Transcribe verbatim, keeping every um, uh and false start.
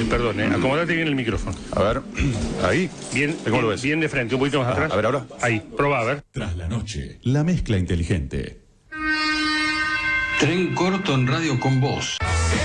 Eh, perdón, eh, acomodate bien el micrófono. A ver, ahí. Bien, ¿Cómo bien, lo ves? bien de frente, un poquito más Ah, atrás. a ver ahora. Ahí, probá, a ver. Tras la noche, la mezcla inteligente. Tren corto en radio con vos.